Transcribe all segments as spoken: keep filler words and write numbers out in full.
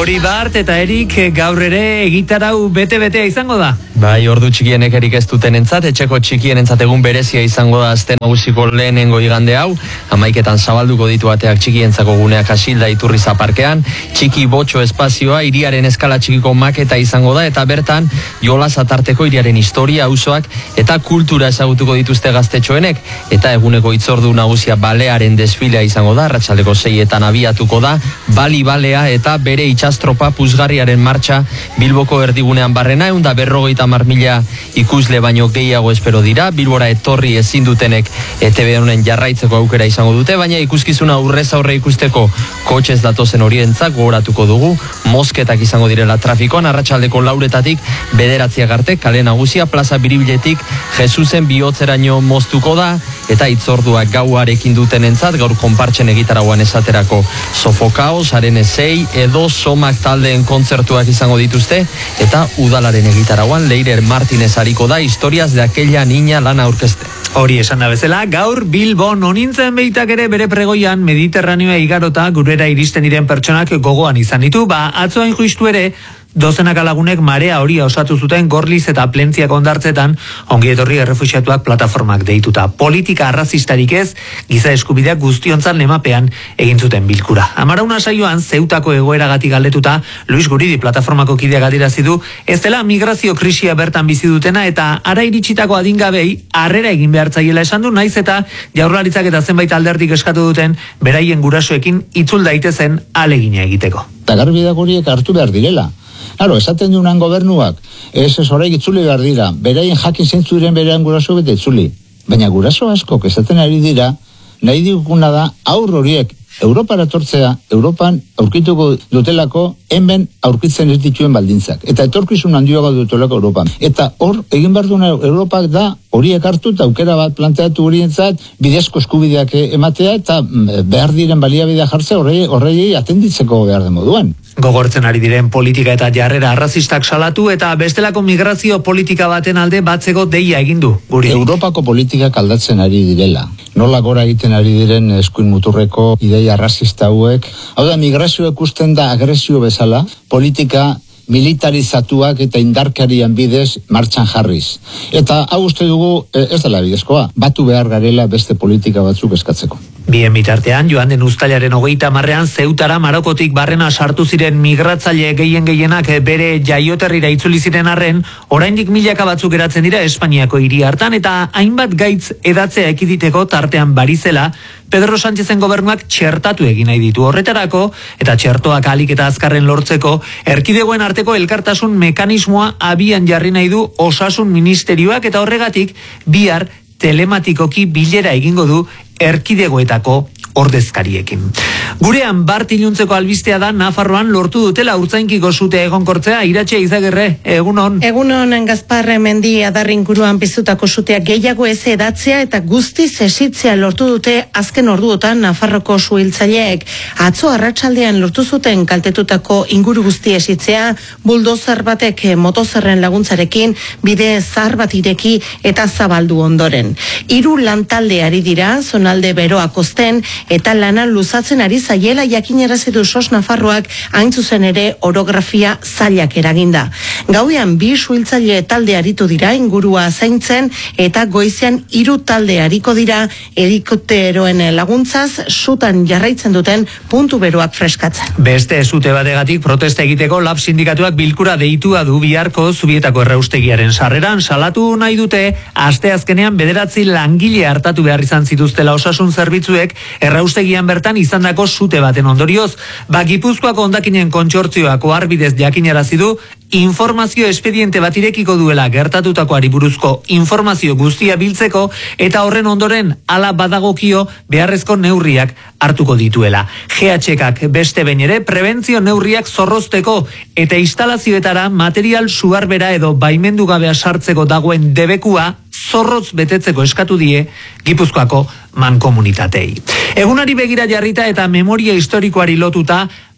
Hori Bart eta Erik gaur ere egitarau bete-betea izango da. Bai, ordu txikienek erik ez duten entzat, etxeko txikien entzat egun berezia izango da azten nagusiko lehenengo igande hau. Hamaiketan zabalduko ditu ateak txikientzako guneak Asilda Iturriza parkean. Txiki botxo espazioa, hiriaren eskala txikiko maketa izango da, eta bertan jolas atarteko hiriaren historia, auzoak eta kultura ezagutuko dituzte gaztetxoenek. Eta eguneko hitzordu nagusia balearen desfilea izango da, arratsaldeko seietan abiatuko da, bali balea eta bere itxastropa puzgarriaren martxa Bilboko erdigunean barrena, egun da berrogeita hamar mila ikusle baino gehiago espero dira. Bilbora etorri ezin dutenek E T B honen jarraitzeko aukera izango dute, baina ikuskizuna aurrez aurre ikusteko kotxez datozen horientzat gogoratuko dugu, mozketak izango direla trafikoan, arratsaldeko lauretatik bederatziak arte, kale nagusia, plaza Biribiletik Jesusen bihotzeraino moztuko da, eta hitzorduak gauarekin duten entzat, gaur konpartxen egitarauan esaterako Sofokaos, Arene sei edo Somak taldeen kontzertuak izango dituzte, eta udalaren egitarauan Leirer Martinez ariko da historiaz de aquella niña lana aurkezte. Hori esan da bezala, gaur Bilbon onintzen behitak ere bere pregoian Mediterraneoa igarota gurera iristen diren pertsonak gogoan izan ditu, ba atzoain justu ere dozenaka lagunek marea horia osatu zuten Gorliz eta Plentziak hondartzetan ongietorri errefuxiatuak plataformak deituta. Politika arrazistarik ez, giza eskubideak guztiontzat lemapean egin zuten bilkura. Amarauna saioan Zeutako egoeragatik galdetuta, Luis Guridi plataformako kideak adierazi du, ez dela migrazio krisia bertan bizi dutena eta ara iritsitako adingabei harrera egin behartzaiela esan du, naiz eta Jaurlaritzak eta zenbait alderdik eskatu duten beraien gurasoekin itzul daitezen alegina egiteko. Eta garbiak horiek hartu behar direla. Claro, esaten dunan gobernuak, ez ez horreik itzuli behar dira, beraien jakin zeintzu diren beraien guraso bete itzuli. Baina guraso askok esaten ari dira, nahi diguna da aur horiek Europara etortzea, Europan aurkituko dutelako, hemen aurkitzen ez dituen baldintzak. Eta etorkizun handioago dutelako Europan. Eta hor, egin behar duena Europak da, horiek hartu eta aukera bat planteatu horientzat, bidezko eskubideak ematea eta behar diren baliabidea jartzea horrei, horrei atenditzeko behar den moduan. Gogortzen ari diren politika eta jarrera arrazistak salatu eta bestelako migrazio politika baten alde batzeko deia egin du. Guri. Europako politikak aldatzen ari direla. Nola gora egiten ari diren eskuin muturreko ideia arrazista hauek. Hau da, migrazio ikusten da agresio bezala, politika militarizatuak eta indarkarian bidez martxan jarriz. Eta hau uste dugu ez dela bidezkoa, batu behar garela beste politika batzuk eskatzeko. Bien bitartean, joan den uztailaren hogeita marrean Zeutara Marokotik barrena sartu ziren migratzaile gehien gehienak bere jaioterrira itzuli ziren arren, oraindik milaka batzuk geratzen dira Espainiako hiri hartan eta hainbat gaitz edatzea ekiditeko tartean barizela, Pedro Sánchezen gobernuak txertatu egin nahi ditu horretarako, eta txertoak ahalik eta azkarren lortzeko, erkidegoen arteko elkartasun mekanismoa abian jarri nahi du Osasun Ministerioak, eta horregatik bihar telematikoki bilera egingo du erkidegoetako ordezkariekin. Gurean Bart iluntzeko albistea da Nafarroan lortu dutela urtzainkiko sute egonkortzea. Iratxe Izagirre, egunon. Egunon, Gaspar Mendi adarrinkuruan piztutako sutea gehiago ez edatzea eta guztiz esitzea lortu dute azken orduotan Nafarroko suhiltzaileek. Atzo arratsaldean lortu zuten kaltetutako inguru guzti esitzea, buldozer batek motozerren laguntzarekin bide zahar bat ireki eta zabaldu ondoren. Hiru lantalde ari dira, zonalde beroak ozten, eta lana luzatzen ari zaiela jakinarazi du Sos Nafarroak, hain zuzen ere orografia zailak eraginda. Gauean bi suhiltzaile talde aritu dira ingurua zaintzen eta goizean hiru talde ariko dira helikopteroen laguntzaz sutan jarraitzen duten puntu beroak freskatzen. Beste sute bategatik protesta egiteko Lab sindikatuak bilkura deitua du biharko Zubietako erraustegiaren sarreran. Salatu nahi dute asteazkenean bederatzi langile hartatu behar izan zituztela osasun zerbitzuek erraustegian bertan izandako sute baten ondorioz. Ba, Gipuzkoako hondakinen kontsortzioak oharbidez jakinarazi du informazio espediente bat irekiko duela gertatutakoari buruzko informazio guztia biltzeko eta horren ondoren hala badagokio beharrezko neurriak hartuko dituela. G H K beste behin ere prebentzio neurriak zorrozteko eta instalazioetara material suarbera edo baimendu gabea sartzeko dagoen debekua zorrotz betetzeko eskatu die Gipuzkoako mankomunitatei. Egunari begira jarrita eta memoria historikoari lotuta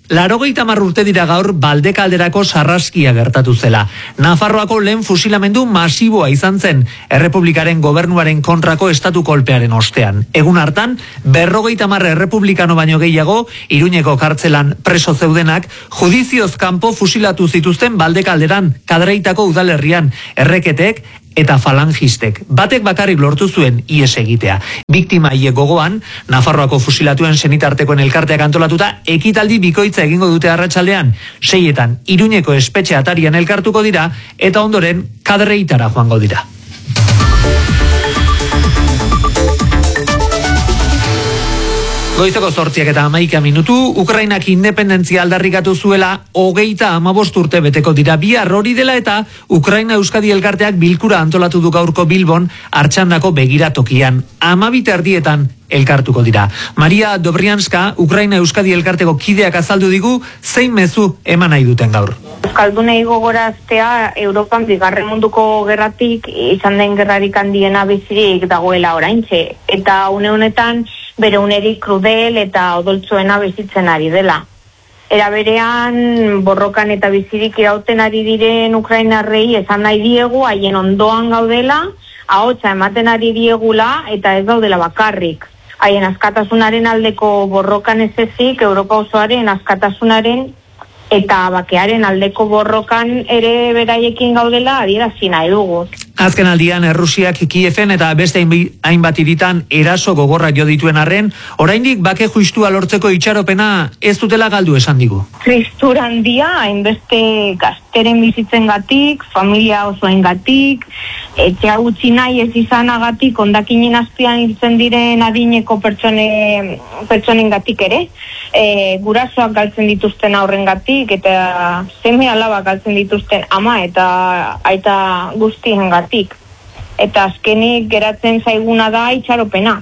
Larogeita hamar urte dira gaur Baldekalderako sarraskia gertatu zela. Nafarroako lehen fusilamendu masiboa izan zen Errepublikaren gobernuaren kontrako estatu kolpearen ostean. Egun hartan, berrogeita hamar errepublikano baino gehiago, Iruñeko kartzelan preso zeudenak, judizioz kanpo fusilatu zituzten Baldekalderan, Kadreitako udalerrian, erreketek eta falangistek. Batek bakarrik lortu zuen ihes egitea. Biktima haiek gogoan, Nafarroako fusilatuen senitartekoen elkarteak antolatuta ekitaldi bikoitza egingo dute arratsaldean. Seietan Iruñeko espetxe atarian elkartuko dira eta ondoren Kadreitara joango dira. Goizeko zortziak eta hamaika minutu, Ukrainak independentzia aldarrikatu zuela hogeita hamabost urte beteko dira. Bihar hori dela eta Ukraina Euskadi elkarteak bilkura antolatu du gaurko Bilbon Artxandako begiratokian. Hamabit erdietan elkartuko dira. Maria Dobrianska, Ukraina Euskadi elkarteko kideak azaldu digu, zein mezu eman nahi duten gaur. Euskaldunei gogoraztea Europan bigarren munduko gerratik izan den gerrarik handiena bizirik dagoela oraintxe. Eta une honetan bere unerik krudel eta odoltzuena bizitzen ari dela. Era berean borrokan eta bizirik irauten ari diren Ukrainarrei esan nahi diegu haien ondoan gaudela, ahotsa ematen ari diegula eta ez daudela bakarrik. Haien askatasunaren aldeko borrokan ez ezik, Europa osoaren askatasunaren eta bakearen aldeko borrokan ere beraiekin gaudela adierazi nahi dugu. Azken aldian Errusiak Kieven eta beste hainbat hiritan eraso gogorra jo dituen arren, oraindik bake justua lortzeko itxaropena ez dutela galdu esan digu. Tristura handia, hainbeste gazteren bizitzengatik, familia osoengatik, etxea gutxi nahi ez izanagatik, hondakinen azpian hiltzen diren adineko pertsone, pertsonengatik ere, e, gurasoak galtzen dituzten aurrengatik eta seme alabak galtzen dituzten ama eta aita guztiengatik. Eta azkenik geratzen zaiguna da itxaropena.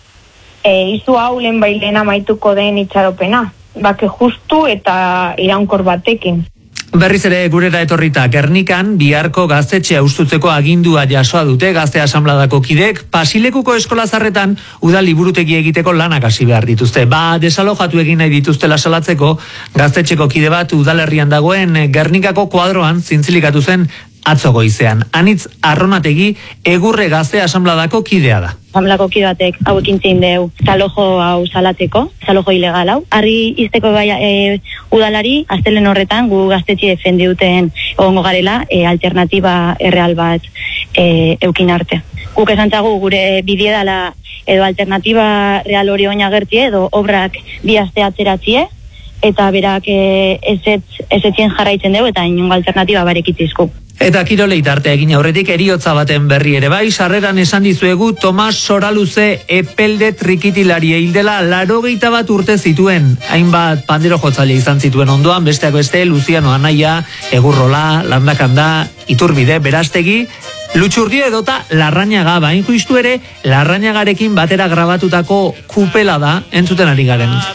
E, izu hau lehen bailen amaituko den itxaropena. Bake justu eta iraunkor batekin. Berriz ere gurera etorrita Gernikan biharko gaztetxea ustutzeko agindua jasoa dute Gazte Asanbladako kidek, Pasilekuko eskolazarretan udal liburutegi egiteko lanak hasi behar dituzte. Ba, desalojatu egin nahi dituztela salatzeko gaztetxeko kide bat udalerrian dagoen Gernikako kuadroan zintzilikatu zen atzo goizean. Anitz Arronategi Egurre Gazte Asanbladako kidea da. Asanbladako kide batek hau ekintzen deu zalojo hau salatzeko, zalojo ilegal hau. Harri izteko bai e, udalari, astelen horretan gu gaztetxe defendi duten egongo garela, e, alternatiba erreal bat e, eukin arte. Guk esan txagu gure bidie dela edo alternatiba real hori oina gertie edo obrak bi aste atzeratzie, eta berak e, ezetzien jarraitzen dugu eta inungo alternatiba barekitzizku. Eta kirolei tartea egin aurretik eriotza baten berri ere bai, sarreran esan dizuegu Tomas Soraluze epelde trikitilari hildela larogeita bat urte zituen. Hainbat pandero jotzaile izan zituen ondoan, besteak beste Luciano Anaia, Egurrola, Landakanda, Iturbide, Berastegi, Lutxurdio edota Larrañaga, bain juistu ere Larrañagarekin batera grabatutako kupela da entzuten ari garen.